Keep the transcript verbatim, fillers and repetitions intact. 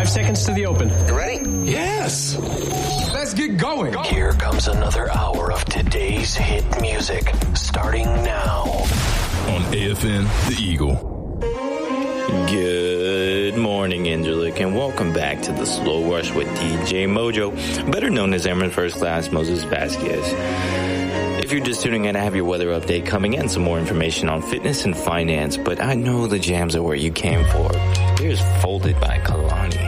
seconds to the open. You ready? Yes. Let's get going. Here comes another hour of today's hit music, starting now. On A F N, The Eagle. Good morning, Angelic, and welcome back to the Slow Rush with D J Mojo, better known as Airman First Class Moses Vasquez. If you're just tuning in, I have your weather update coming in, some more information on fitness and finance, but I know the jams are where you came for. Here's Folded by Kalani.